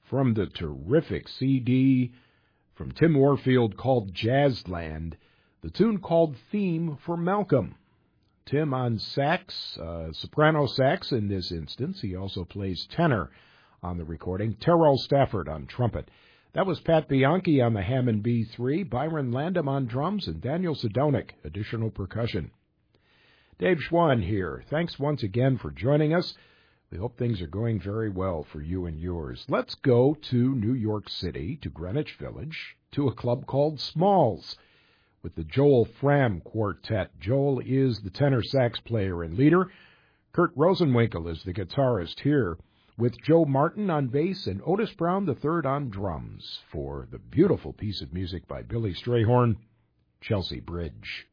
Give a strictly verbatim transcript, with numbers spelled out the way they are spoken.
from the terrific C D from Tim Warfield called Jazzland, the tune called Theme for Malcolm. Tim on sax, uh, soprano sax in this instance. He also plays tenor on the recording. Terrell Stafford on trumpet. That was Pat Bianchi on the Hammond B three, Byron Landam on drums, and Daniel Sedonic, additional percussion. Dave Schwann here. Thanks once again for joining us. We hope things are going very well for you and yours. Let's go to New York City, to Greenwich Village, to a club called Smalls, with the Joel Fram Quartet. Joel is the tenor sax player and leader. Kurt Rosenwinkel is the guitarist here, with Joe Martin on bass and Otis Brown the third on drums, for the beautiful piece of music by Billy Strayhorn, Chelsea Bridge.